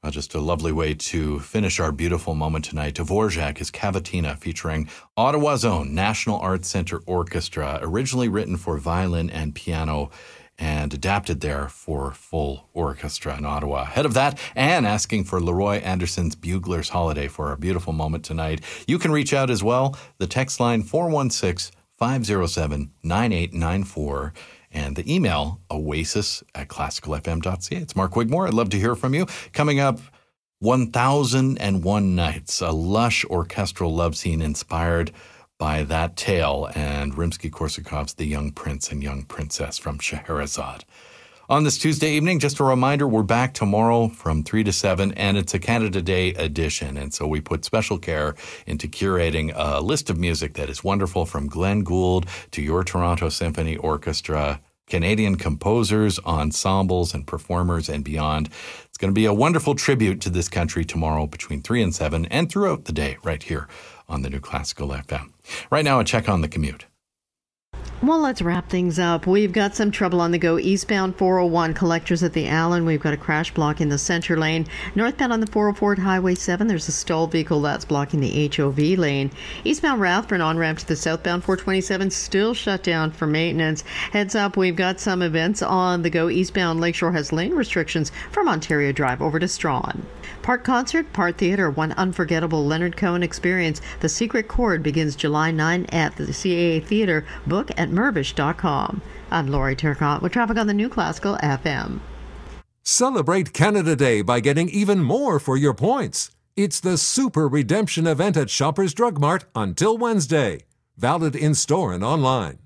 Just a lovely way to finish our beautiful moment tonight. Dvorak is Cavatina, featuring Ottawa's own National Arts Centre Orchestra, originally written for violin and piano and adapted there for full orchestra in Ottawa. Ahead of that, Anne asking for Leroy Anderson's Bugler's Holiday for our beautiful moment tonight. You can reach out as well. The text line 416-507-9894. And the email, oasis@classicalfm.ca. It's Mark Wigmore. I'd love to hear from you. Coming up, 1001 Nights, a lush orchestral love scene inspired by that tale, and Rimsky-Korsakov's The Young Prince and Young Princess from Scheherazade. On this Tuesday evening, just a reminder, we're back tomorrow from 3 to 7, and it's a Canada Day edition. And so we put special care into curating a list of music that is wonderful, from Glenn Gould to your Toronto Symphony Orchestra, Canadian composers, ensembles, and performers, and beyond. It's going to be a wonderful tribute to this country tomorrow between 3 and 7, and throughout the day right here on the New Classical FM. Right now, a check on the commute. Well, let's wrap things up. We've got some trouble on the go. Eastbound 401, collectors at the Allen. We've got a crash block in the center lane. Northbound on the 404 at Highway 7, there's a stalled vehicle that's blocking the HOV lane. Eastbound Rathburn on-ramp to the southbound 427 still shut down for maintenance. Heads up, we've got some events on the go. Eastbound Lakeshore has lane restrictions from Ontario Drive over to Strawn. Part concert, part theater, one unforgettable Leonard Cohen experience. The Secret Chord begins July 9 at the CAA Theater. Book at Mirvish.com. I'm Lori Turcotte with traffic on the New Classical FM. Celebrate Canada Day by getting even more for your points. It's the Super Redemption event at Shoppers Drug Mart until Wednesday. Valid in-store and online.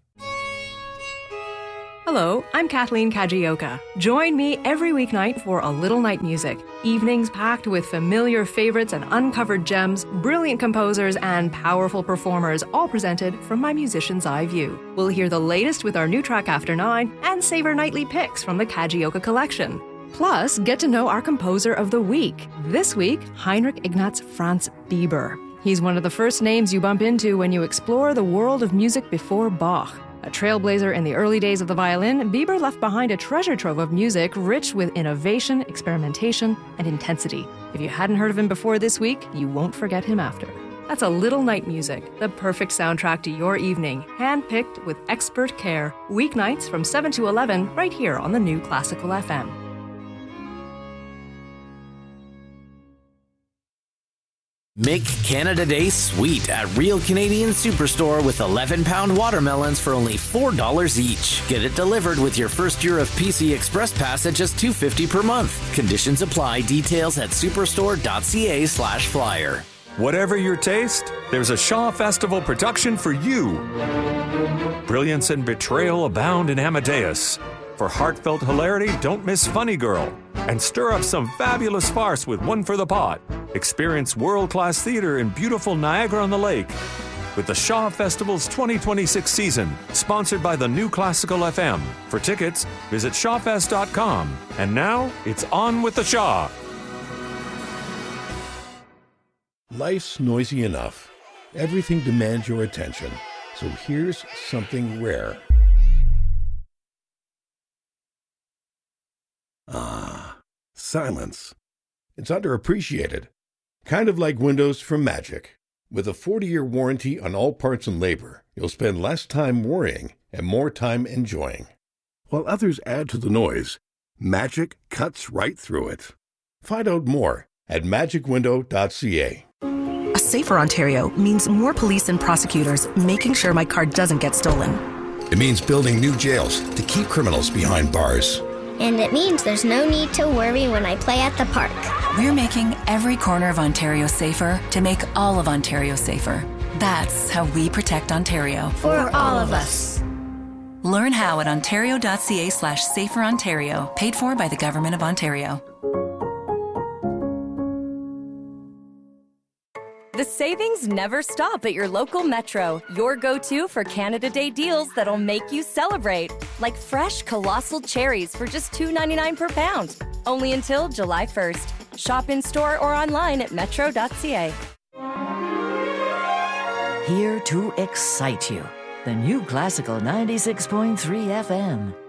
Hello, I'm Kathleen Kajioka. Join me every weeknight for A Little Night Music. Evenings packed with familiar favorites and uncovered gems, brilliant composers, and powerful performers, all presented from my musician's eye view. We'll hear the latest with our new track After 9 and savor nightly picks from the Kajioka collection. Plus, get to know our composer of the week. This week, Heinrich Ignaz Franz Bieber. He's one of the first names you bump into when you explore the world of music before Bach. A trailblazer in the early days of the violin, Bieber left behind a treasure trove of music rich with innovation, experimentation, and intensity. If you hadn't heard of him before this week, you won't forget him after. That's A Little Night Music, the perfect soundtrack to your evening, handpicked with expert care. Weeknights from 7 to 11, right here on the New Classical FM. Make Canada Day sweet at Real Canadian Superstore with 11-pound watermelons for only $4 each. Get it delivered with your first year of PC Express Pass at just $2.50 per month. Conditions apply. Details at superstore.ca/flyer. Whatever your taste, there's a Shaw Festival production for you. Brilliance and betrayal abound in Amadeus. For heartfelt hilarity, don't miss Funny Girl. And stir up some fabulous farce with One for the Pot. Experience world-class theater in beautiful Niagara-on-the-Lake. With the Shaw Festival's 2026 season, sponsored by the New Classical FM. For tickets, visit shawfest.com. And now, it's on with the Shaw. Life's noisy enough. Everything demands your attention. So here's something rare. Silence. It's underappreciated. Kind of like windows from Magic. With a 40-year warranty on all parts and labor, you'll spend less time worrying and more time enjoying. While others add to the noise, Magic cuts right through it. Find out more at magicwindow.ca. A safer Ontario means more police and prosecutors making sure my car doesn't get stolen. It means building new jails to keep criminals behind bars. And it means there's no need to worry when I play at the park. We're making every corner of Ontario safer to make all of Ontario safer. That's how we protect Ontario. For all of us. Learn how at ontario.ca/saferontario. Paid for by the Government of Ontario. The savings never stop at your local Metro. Your go-to for Canada Day deals that'll make you celebrate. Like fresh colossal cherries for just $2.99 per pound. Only until July 1st. Shop in-store or online at metro.ca. Here to excite you. The New Classical 96.3 FM.